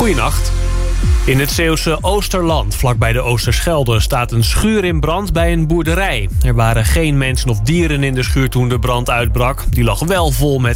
Goedenacht. In het Zeeuwse Oosterland, vlakbij de Oosterschelde, staat een schuur in brand bij een boerderij. Er waren geen mensen of dieren in de schuur toen de brand uitbrak. Die lag wel vol met